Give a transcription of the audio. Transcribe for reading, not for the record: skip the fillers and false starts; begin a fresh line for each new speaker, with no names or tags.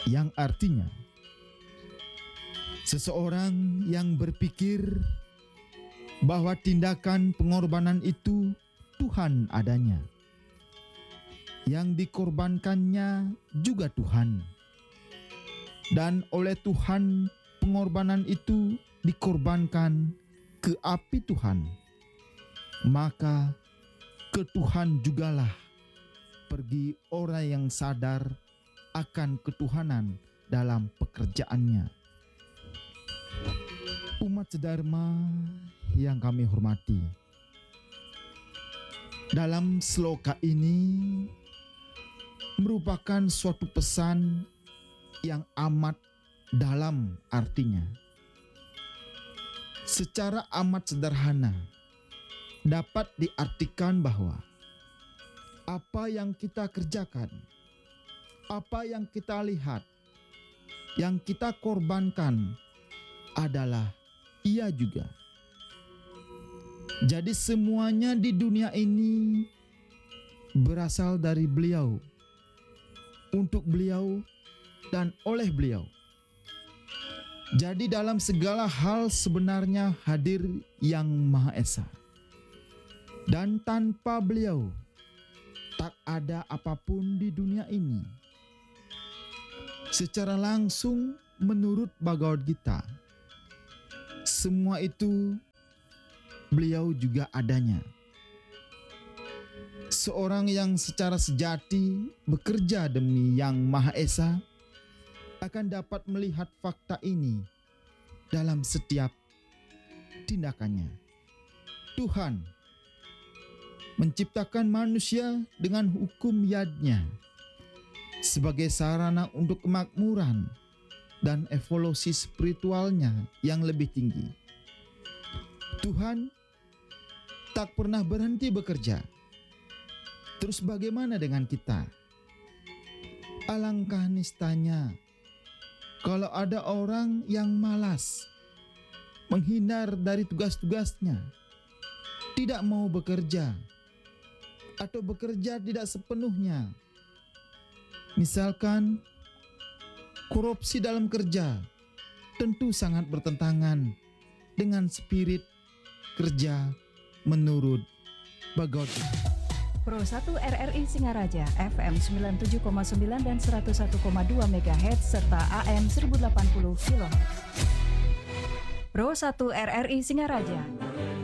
yang artinya seseorang yang berpikir bahwa tindakan pengorbanan itu Tuhan adanya. Yang dikorbankannya juga Tuhan. Dan oleh Tuhan pengorbanan itu dikorbankan ke api Tuhan. Maka ke Tuhan jugalah pergi orang yang sadar akan ketuhanan dalam pekerjaannya. Umat sedharma yang kami hormati, dalam sloka ini merupakan suatu pesan yang amat dalam artinya. Secara amat sederhana dapat diartikan bahwa apa yang kita kerjakan, apa yang kita lihat, yang kita korbankan adalah Ia juga. Jadi semuanya di dunia ini berasal dari Beliau, untuk Beliau dan oleh Beliau. Jadi dalam segala hal sebenarnya hadir Yang Maha Esa. Dan tanpa Beliau tak ada apapun di dunia ini. Secara langsung menurut Bhagavad Gita, semua itu Beliau juga adanya. Seorang yang secara sejati bekerja demi Yang Maha Esa akan dapat melihat fakta ini dalam setiap tindakannya. Tuhan menciptakan manusia dengan hukum yadnya sebagai sarana untuk kemakmuran dan evolusi spiritualnya yang lebih tinggi. Tuhan tak pernah berhenti bekerja. Terus bagaimana dengan kita? Alangkah nistanya kalau ada orang yang malas, menghindar dari tugas-tugasnya, tidak mau bekerja, atau bekerja tidak sepenuhnya. Misalkan korupsi dalam kerja tentu sangat bertentangan dengan spirit kerja menurut Bhagavad Gita.
Pro 1 RRI Singaraja FM 97,9 dan 101,2 MHz serta AM 1080 kHz. Pro 1 RRI Singaraja